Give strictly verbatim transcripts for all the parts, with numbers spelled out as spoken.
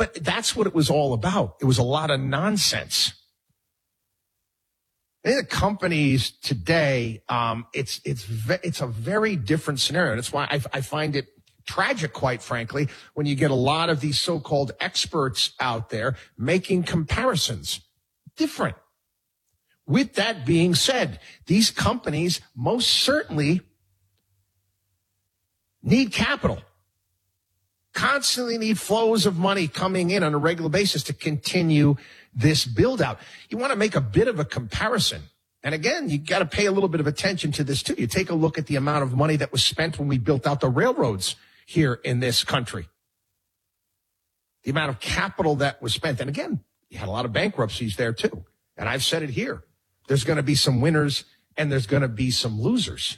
but that's what it was all about. It was a lot of nonsense. I think the companies today, um, it's it's ve- it's a very different scenario. That's why I, I find it tragic, quite frankly, when you get a lot of these so-called experts out there making comparisons. Different. With that being said, these companies most certainly need capital. Constantly need flows of money coming in on a regular basis to continue this build out. You want to make a bit of a comparison. And again, you got to pay a little bit of attention to this too. You take a look at the amount of money that was spent when we built out the railroads here in this country. The amount of capital that was spent. And again, you had a lot of bankruptcies there too. And I've said it here. There's going to be some winners and there's going to be some losers.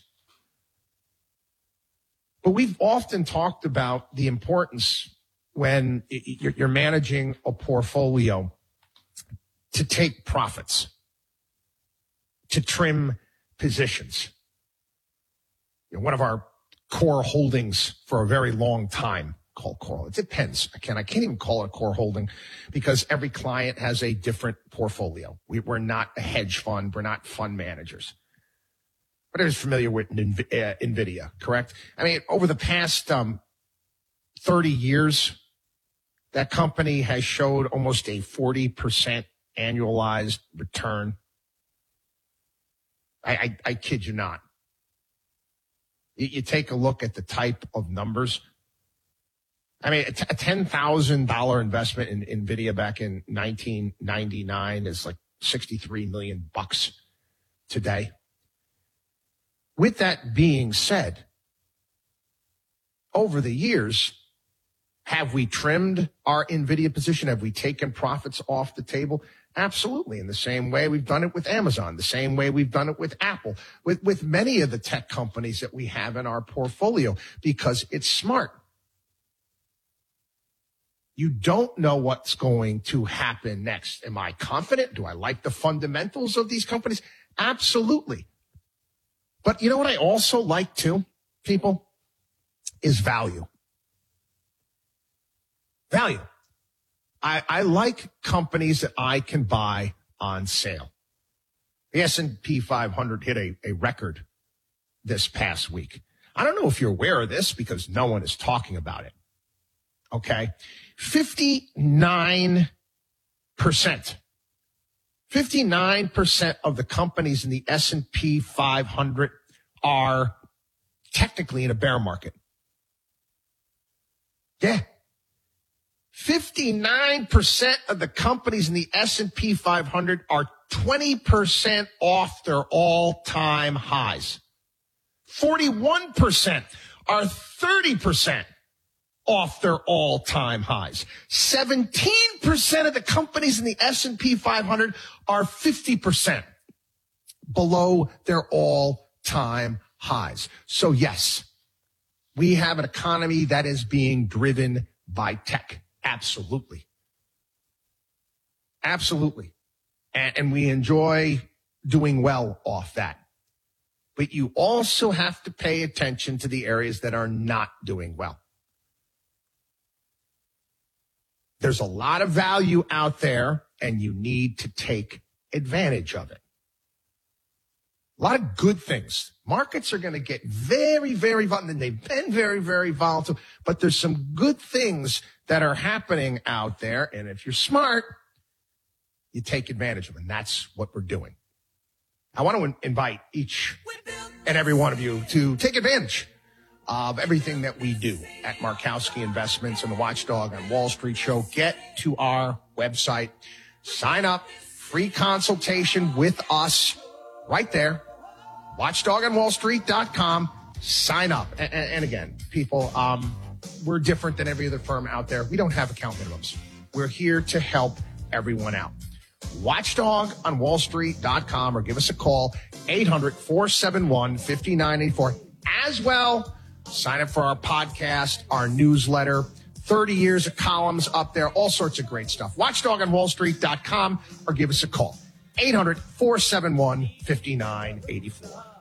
But we've often talked about the importance when you're managing a portfolio to take profits, to trim positions. You know, one of our core holdings for a very long time called core. It depends. I can't, I can't even call it a core holding because every client has a different portfolio. We, we're not a hedge fund. We're not fund managers. But I was familiar with NVIDIA, correct? I mean, over the past um, thirty years, that company has showed almost a forty percent annualized return. I, I, I kid you not. You, you take a look at the type of numbers. I mean, a, t- a ten thousand dollars investment in NVIDIA back in nineteen ninety-nine is like sixty-three million bucks today. With that being said, over the years, have we trimmed our NVIDIA position? Have we taken profits off the table? Absolutely. In the same way we've done it with Amazon, the same way we've done it with Apple, with, with many of the tech companies that we have in our portfolio, because it's smart. You don't know what's going to happen next. Am I confident? Do I like the fundamentals of these companies? Absolutely. But you know what I also like too, people, is value. Value. I, I like companies that I can buy on sale. The S and P five hundred hit a, a record this past week. I don't know if you're aware of this because no one is talking about it. Okay. fifty-nine percent. fifty-nine percent of the companies in the S and P five hundred are technically in a bear market. Yeah. fifty-nine percent of the companies in the S and P five hundred are twenty percent off their all-time highs. forty-one percent are thirty percent off their all-time highs. seventeen percent of the companies in the S and P five hundred are fifty percent below their all-time highs. So yes, we have an economy that is being driven by tech. Absolutely. Absolutely. And, and we enjoy doing well off that. But you also have to pay attention to the areas that are not doing well. There's a lot of value out there, and you need to take advantage of it. A lot of good things. Markets are going to get very, very volatile, and they've been very, very volatile, but there's some good things that are happening out there, and if you're smart, you take advantage of them, and that's what we're doing. I want to invite each and every one of you to take advantage of everything that we do at Markowski Investments and the Watchdog on Wall Street show. Get to our website, sign up, free consultation with us right there, watchdog on wall street dot com. Sign up. And, and again, people, um, we're different than every other firm out there. We don't have account minimums. We're here to help everyone out. watchdog on wall street dot com or give us a call, eight hundred, four seven one, five nine eight four. As well, sign up for our podcast, our newsletter, thirty years of columns up there, all sorts of great stuff. watchdog on wall street dot com or give us a call, eight hundred, four seven one, five nine eight four.